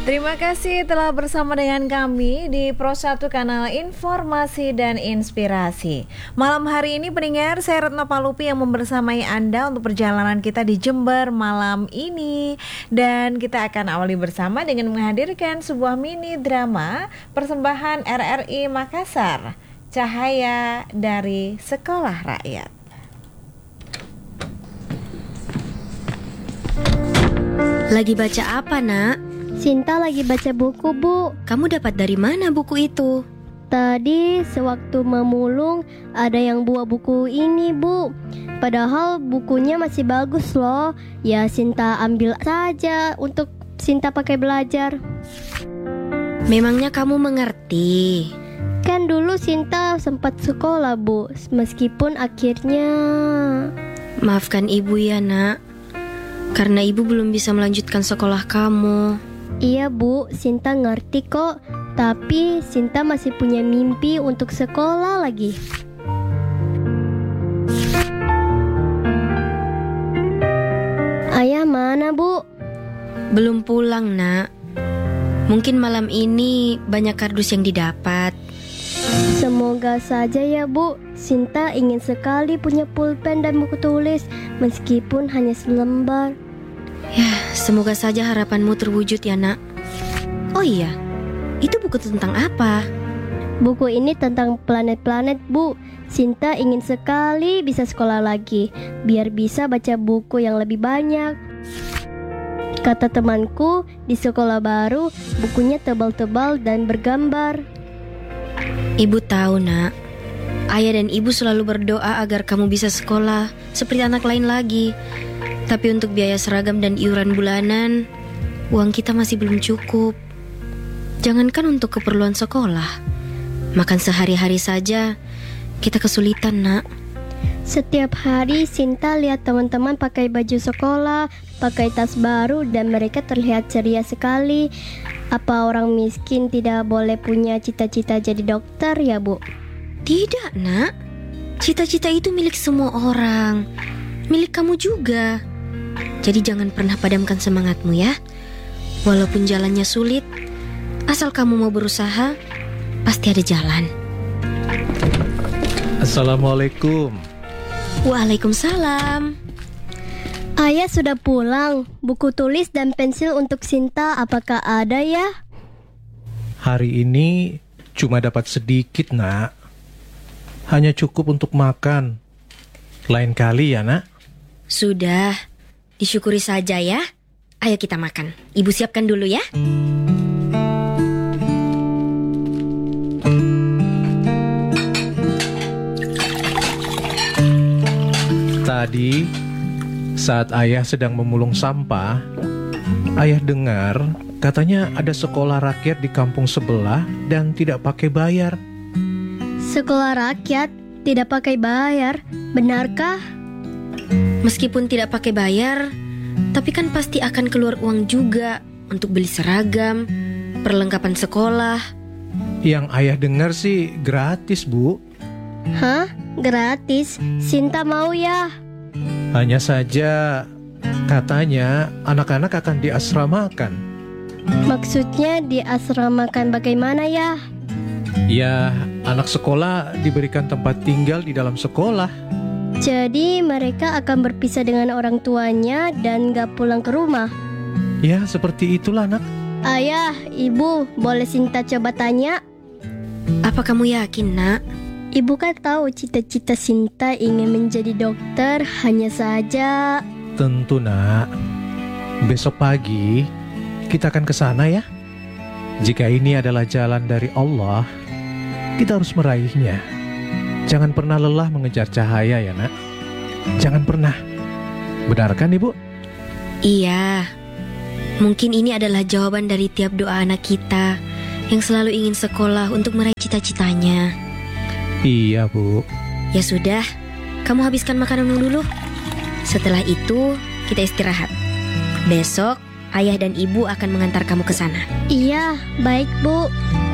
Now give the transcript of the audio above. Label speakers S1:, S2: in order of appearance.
S1: Terima kasih telah bersama dengan kami di Pro 1 Kanal Informasi dan Inspirasi. Malam hari ini pendengar, saya Retno Palupi yang membersamai Anda untuk perjalanan kita di Jember malam ini. Dan kita akan awali bersama dengan menghadirkan sebuah mini drama persembahan RRI Makassar, Cahaya dari Sekolah Rakyat.
S2: Lagi baca apa, Nak?
S3: Sinta lagi baca buku, Bu.
S2: Kamu dapat dari mana buku itu?
S3: Tadi sewaktu memulung ada yang bawa buku ini, Bu. Padahal bukunya masih bagus loh. Ya Sinta ambil saja untuk Sinta pakai belajar.
S2: Memangnya kamu mengerti?
S3: Kan dulu Sinta sempat sekolah, Bu. Meskipun akhirnya...
S2: Maafkan ibu ya, Nak. Karena ibu belum bisa melanjutkan sekolah kamu.
S3: Iya, Bu, Sinta ngerti kok. Tapi Sinta masih punya mimpi untuk sekolah lagi. Ayah mana, Bu?
S2: Belum pulang, Nak. Mungkin malam ini banyak kardus yang didapat.
S3: Semoga saja ya, Bu. Sinta ingin sekali punya pulpen dan buku tulis, meskipun hanya selembar.
S2: Ya, semoga saja harapanmu terwujud ya, Nak. Oh iya, itu buku tentang apa?
S3: Buku ini tentang planet-planet, Bu. Sinta ingin sekali bisa sekolah lagi, biar bisa baca buku yang lebih banyak. Kata temanku, di sekolah baru, bukunya tebal-tebal dan bergambar.
S2: Ibu tahu, Nak. Ayah dan ibu selalu berdoa agar kamu bisa sekolah seperti anak lain lagi. Tapi untuk biaya seragam dan iuran bulanan, uang kita masih belum cukup. Jangankan untuk keperluan sekolah, makan sehari-hari saja kita kesulitan, Nak.
S3: Setiap hari Sinta lihat teman-teman pakai baju sekolah, pakai tas baru, dan mereka terlihat ceria sekali. Apa orang miskin tidak boleh punya cita-cita jadi dokter ya, Bu?
S2: Tidak, Nak. Cita-cita itu milik semua orang. Milik kamu juga. Jadi jangan pernah padamkan semangatmu ya. Walaupun jalannya sulit, asal kamu mau berusaha, pasti ada jalan.
S4: Assalamualaikum.
S2: Waalaikumsalam.
S3: Ayah sudah pulang. Buku tulis dan pensil untuk Sinta apakah ada ya?
S4: Hari ini cuma dapat sedikit, Nak. Hanya cukup untuk makan. Lain kali ya, Nak.
S2: Sudah, disyukuri saja ya. Ayo kita makan. Ibu siapkan dulu ya.
S4: Tadi, saat ayah sedang memulung sampah, ayah dengar katanya ada sekolah rakyat di kampung sebelah dan tidak pakai bayar.
S3: Sekolah rakyat tidak pakai bayar, benarkah?
S2: Meskipun tidak pakai bayar, tapi kan pasti akan keluar uang juga untuk beli seragam, perlengkapan sekolah.
S4: Yang ayah dengar sih gratis, Bu.
S3: Hah? Gratis? Sinta mau ya?
S4: Hanya saja katanya anak-anak akan diasramakan.
S3: Maksudnya diasramakan bagaimana ya?
S4: Ya, anak sekolah diberikan tempat tinggal di dalam sekolah.
S3: Jadi mereka akan berpisah dengan orang tuanya dan gak pulang ke rumah.
S4: Ya, seperti itulah, Nak.
S3: Ayah, ibu, boleh Sinta coba tanya?
S2: Apa kamu yakin, Nak?
S3: Ibu kan tahu cita-cita Sinta ingin menjadi dokter, hanya saja...
S4: Tentu, Nak. Besok pagi kita akan ke sana ya. Jika ini adalah jalan dari Allah, kita harus meraihnya. Jangan pernah lelah mengejar cahaya ya, Nak. Jangan pernah. Benar kan, Ibu?
S2: Iya. Mungkin ini adalah jawaban dari tiap doa anak kita yang selalu ingin sekolah untuk meraih cita-citanya.
S4: Iya, Bu.
S2: Ya sudah, kamu habiskan makananmu dulu. Setelah itu, kita istirahat. Besok, ayah dan ibu akan mengantar kamu ke sana.
S3: Iya, baik Bu.